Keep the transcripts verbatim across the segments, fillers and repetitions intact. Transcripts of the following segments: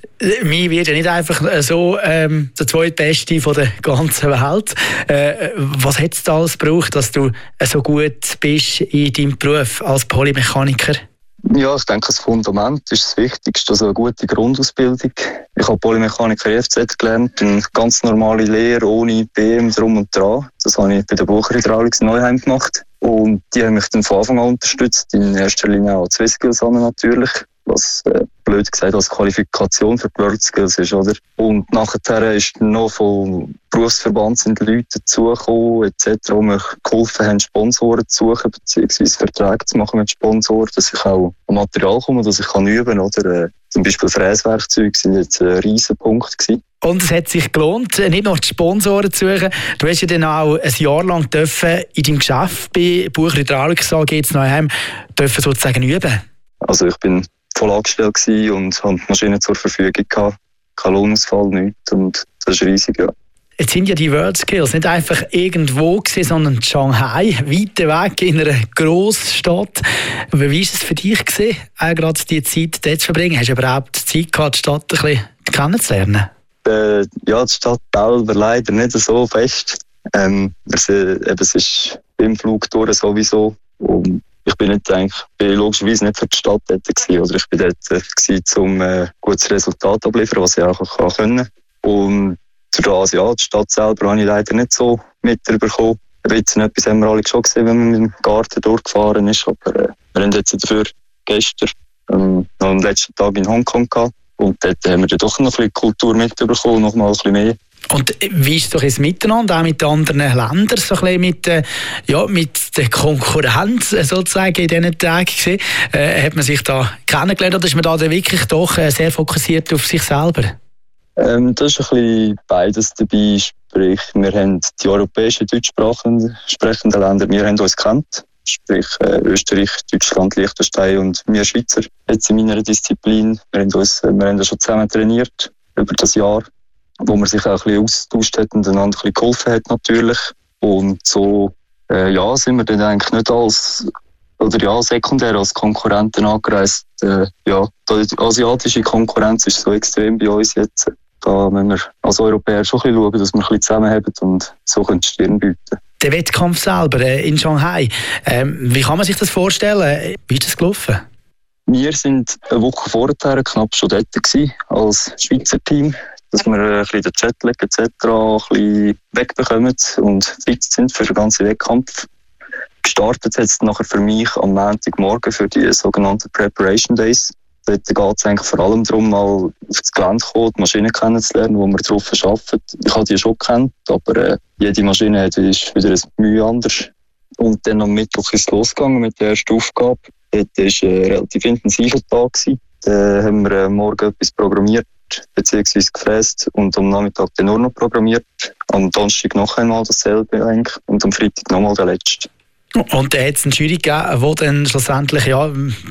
Mir wird ja nicht einfach so ähm, der zweitbeste von der ganzen Welt. Äh, was hat es da alles gebraucht, dass du so gut bist in deinem Beruf als Polymechaniker? Ja, ich denke, das Fundament ist das Wichtigste, also eine gute Grundausbildung. Ich habe Polymechaniker E F Z gelernt, eine ganz normale Lehre, ohne B M, drum und dran. Das habe ich bei der Bucher Hydraulik in Neuheim gemacht. Und die haben mich dann von Anfang an unterstützt, in erster Linie auch Swisskills natürlich, was äh, blöd gesagt als Qualifikation für WorldSkills ist, oder? Und nachher ist noch vom Berufsverband sind Leute dazugekommen, et cetera, die mir geholfen haben, Sponsoren zu suchen, beziehungsweise Verträge zu machen mit Sponsoren, dass ich auch an Material komme, dass ich kann üben, oder? Äh, zum Beispiel Fräswerkzeuge sind jetzt ein riesen Punkt gewesen. Und es hat sich gelohnt, nicht noch die Sponsoren zu suchen. Du hast ja dann auch ein Jahr lang dürfen in deinem Geschäft bei Bucher Hydraulik A G in Neuheim dürfen sozusagen üben. Also ich bin voll angestellt und hatte die Maschine zur Verfügung gehabt. Kein Lohnausfall, nichts. Und das ist riesig, ja. Jetzt sind ja die WorldSkills nicht einfach irgendwo gewesen, sondern in Shanghai, weiter weg in einer Grossstadt. Wie war es für dich gewesen, auch gerade die Zeit dort zu verbringen? Hast du überhaupt Zeit gehabt, die Stadt ein bisschen kennenzulernen? Äh, ja, die Stadt selber leider nicht so fest. Ähm, es, eben, es ist im Flug durch sowieso. Und ich bin nicht eigentlich, bin logischerweise nicht für die Stadt dort gewesen, oder ich bin dort äh, gewesen, um ein äh, gutes Resultat abliefern, was ich auch kann können. Und durch das, ja, die Stadt selber habe ich leider nicht so mitbekommen. Ein bisschen etwas haben wir alle schon gesehen, wenn man mit dem Garten durchgefahren ist. Aber äh, wir haben jetzt dafür gestern ähm, noch am letzten Tag in Hongkong gehabt. Und dort haben wir dann doch noch ein bisschen Kultur mitbekommen, noch mal ein bisschen mehr. Und wie ist doch das Miteinander, auch mit den anderen Ländern, so ein bisschen mit, äh, ja, mit der Konkurrenz sozusagen in diesen Tagen gesehen? Äh, hat man sich da kennengelernt oder ist man da wirklich doch äh, sehr fokussiert auf sich selber? Ähm, das ist ein bisschen beides dabei. Sprich, wir haben die europäischen, deutschsprachigen sprechenden Länder, wir haben uns gekannt. Sprich, äh, Österreich, Deutschland, Liechtenstein und wir Schweizer. Jetzt in meiner Disziplin. Wir haben uns, wir haben schon zusammen trainiert über das Jahr, wo man sich auch ein bisschen austauscht hat und einander ein bisschen geholfen hat natürlich. Und so, äh, ja, sind wir dann eigentlich nicht als, oder ja, sekundär als Konkurrenten angereist. Äh, ja, die asiatische Konkurrenz ist so extrem bei uns jetzt. Da müssen wir als Europäer schon ein bisschen schauen, dass wir ein bisschen zusammenhalten und so können die Stirn bieten. Der Wettkampf selber äh, in Shanghai, ähm, wie kann man sich das vorstellen? Wie ist das gelaufen? Wir sind eine Woche vorher knapp schon dort gewesen, als Schweizer Team, dass wir ein bisschen den Jetlag et cetera ein bisschen wegbekommen und fit sind für den ganzen Wettkampf. Gestartet hat es nachher für mich am Montagmorgen für die sogenannten Preparation Days. Dort geht es eigentlich vor allem darum, mal auf das Gelände zu kommen, die Maschine kennenzulernen, wo wir drauf arbeiten. Ich habe die schon gekannt, aber äh, jede Maschine hat, ist wieder ein Mühe anders. Und dann am Mittwoch ist es losgegangen mit der ersten Aufgabe. Dort war ein relativ intensiver Tag gewesen. Da haben wir am Morgen etwas programmiert, beziehungsweise gefräst und am Nachmittag dann nur noch programmiert. Am Donnerstag noch einmal dasselbe eigentlich und am Freitag nochmal der letzte. Und da hat es eine Jury gegeben, die dann schlussendlich ja,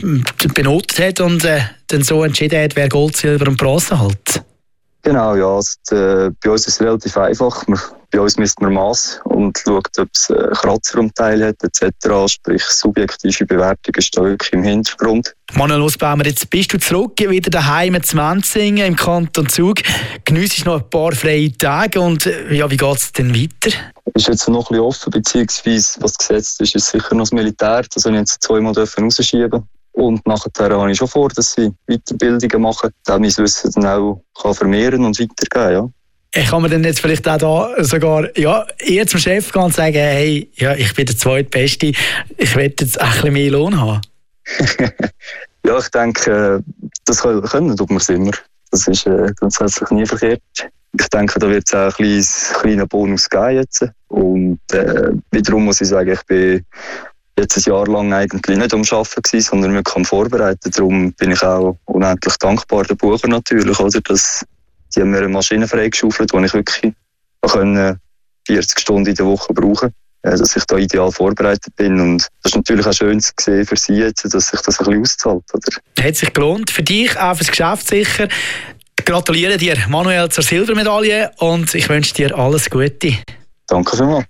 benotet hat und äh, dann so entschieden hat, wer Gold, Silber und Bronze hat. Genau, ja. Also, äh, bei uns ist es relativ einfach. Wir, bei uns misst man Mass und schaut, ob es äh, Kratzer am Teil hat et cetera. Sprich, subjektive Bewertung ist da wirklich im Hintergrund. Manuel Nussbaumer, jetzt bist du zurück, wieder daheim zu Menzingen im Kanton Zug. Geniessest noch ein paar freie Tage und ja, wie geht es denn weiter? Ist jetzt noch ein bisschen offen, beziehungsweise was gesetzt ist, ist sicher noch das Militär. Das habe ich jetzt zweimal rausschieben. Und nachher habe ich schon vor, dass sie Weiterbildungen machen, damit mein Wissen dann auch kann vermehren und weitergeben, ja. Ich kann mir dann jetzt vielleicht auch da sogar ja, eher zum Chef gehen und sagen, hey, ja, ich bin der Zweitbeste, ich will jetzt ein bisschen mehr Lohn haben. Ja, ich denke, das können tut man es immer. Das ist äh, grundsätzlich nie verkehrt. Ich denke, da wird es auch einen kleinen Bonus geben jetzt. Und äh, wiederum muss ich sagen, ich bin jetzt ein Jahr lang eigentlich nicht am Arbeiten gewesen, sondern wirklich am Vorbereiten. Darum bin ich auch unendlich dankbar der Bucher natürlich, oder? Dass die haben mir eine Maschine freigeschaufelt, die ich wirklich vierzig Stunden in der Woche brauchen konnte, dass ich da ideal vorbereitet bin. Und das ist natürlich auch schön zu sehen für Sie jetzt, dass sich das ein bisschen auszahlt, oder? Hat sich gelohnt für dich, auch fürs Geschäft sicher. Gratuliere dir, Manuel, zur Silbermedaille und ich wünsche dir alles Gute. Danke vielmals.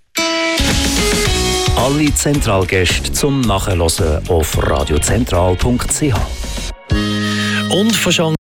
Alle Zentralgäste zum Nachhören auf radiozentral punkt c h. Und von